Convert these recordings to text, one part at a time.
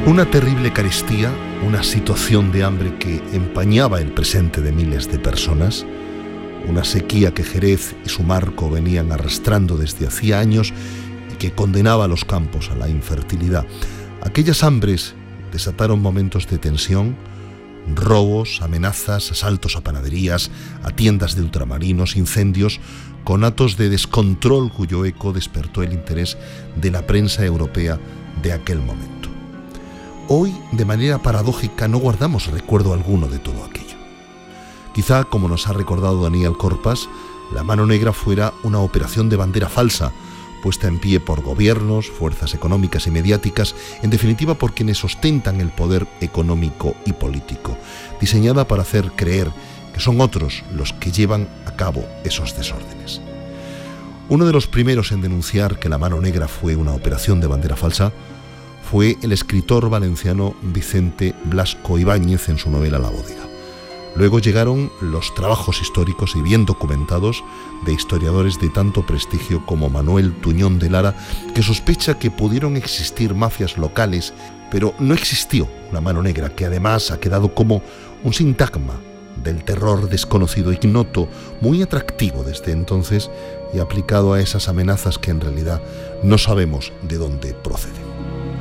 Una terrible carestía, una situación de hambre que empañaba el presente de miles de personas, una sequía que Jerez y su marco venían arrastrando desde hacía años y que condenaba a los campos a la infertilidad. Aquellas hambres desataron momentos de tensión, robos, amenazas, asaltos a panaderías, a tiendas de ultramarinos, incendios, conatos de descontrol cuyo eco despertó el interés de la prensa europea de aquel momento. Hoy, de manera paradójica, no guardamos recuerdo alguno de todo aquello. Quizá, como nos ha recordado Daniel Corpas, la Mano Negra fuera una operación de bandera falsa, puesta en pie por gobiernos, fuerzas económicas y mediáticas, en definitiva por quienes ostentan el poder económico y político, diseñada para hacer creer que son otros los que llevan a cabo esos desórdenes. Uno de los primeros en denunciar que la Mano Negra fue una operación de bandera falsa fue el escritor valenciano Vicente Blasco Ibáñez en su novela La Bodega. Luego llegaron los trabajos históricos y bien documentados de historiadores de tanto prestigio como Manuel Tuñón de Lara, que sospecha que pudieron existir mafias locales, pero no existió una Mano Negra, que además ha quedado como un sintagma del terror desconocido, ignoto, muy atractivo desde entonces y aplicado a esas amenazas que en realidad no sabemos de dónde proceden.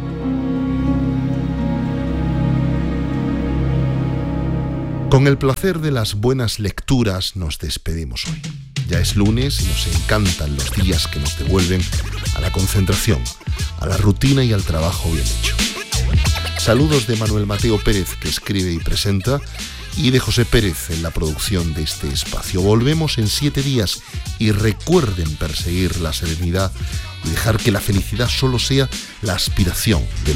Con el placer de las buenas lecturas nos despedimos hoy. Ya es lunes y nos encantan los días que nos devuelven a la concentración, a la rutina y al trabajo bien hecho. Saludos de Manuel Mateo Pérez, que escribe y presenta, y de José Pérez en la producción de este espacio. Volvemos en 7 días y recuerden perseguir la serenidad y dejar que la felicidad solo sea la aspiración de